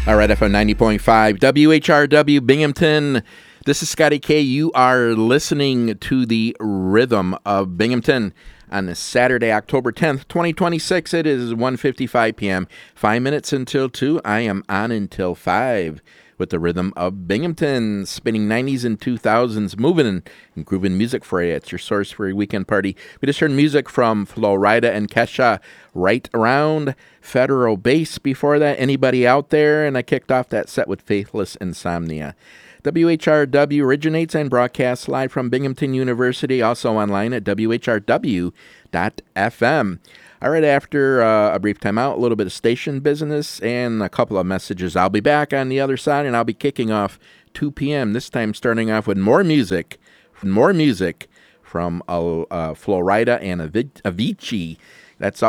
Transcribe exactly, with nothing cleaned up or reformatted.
All right, F M ninety point five, W H R W Binghamton. This is Scotty K. You are listening to the Rhythm of Binghamton on this Saturday, October tenth, twenty twenty-six. It is one fifty-five p.m. Five minutes until two. I am on until five with the Rhythm of Binghamton, spinning nineties and two thousands, moving and, and grooving music for you. It's your source for your weekend party. We just heard music from Flo Rida and Kesha, Right Around, Federal Bass before that, Anybody Out There, and I kicked off that set with Faithless Insomnia. W H R W originates and broadcasts live from Binghamton University, also online at W H R W dot F M. All right, after uh, a brief time out, a little bit of station business and a couple of messages. I'll be back on the other side, and I'll be kicking off two p.m., this time starting off with more music, more music from uh, uh, Flo Rida and Avicii. That's